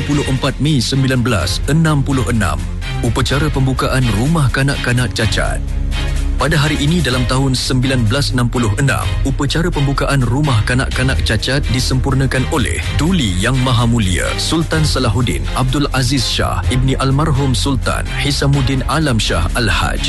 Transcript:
24 Mei 1966, upacara pembukaan Rumah Kanak-Kanak Cacat. Pada hari ini dalam tahun 1966, upacara pembukaan Rumah Kanak-Kanak Cacat disempurnakan oleh Tuli Yang Maha Mulia Sultan Salahuddin Abdul Aziz Shah Ibni Almarhum Sultan Hisamuddin Alam Shah Al-Haj.